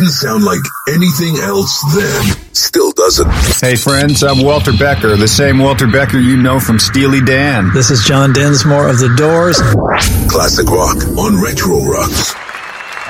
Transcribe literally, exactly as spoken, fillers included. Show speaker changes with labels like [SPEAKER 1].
[SPEAKER 1] didn't sound like anything else then. Still doesn't.
[SPEAKER 2] Hey friends, I'm Walter Becker, the same Walter Becker you know from Steely Dan.
[SPEAKER 3] This is John Densmore of The Doors.
[SPEAKER 1] Classic rock on Retro Rocks.